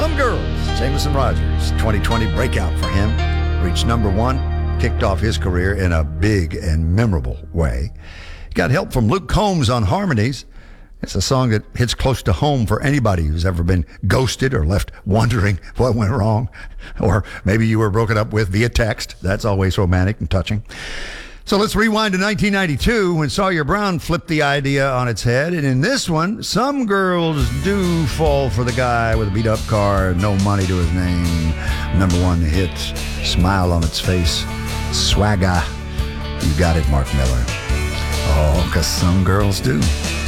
Some Girls, Jameson Rogers, 2020 breakout for him. Reached number one, kicked off his career in a big and memorable way. Got help from Luke Combs on harmonies. It's a song that hits close to home for anybody who's ever been ghosted or left wondering what went wrong. Or maybe you were broken up with via text. That's always romantic and touching. So let's rewind to 1992 when Sawyer Brown flipped the idea on its head. And in this one, some girls do fall for the guy with a beat-up car, no money to his name. Number one hit, smile on its face, swagger. You got it, Mark Miller. Oh, 'cause some girls do.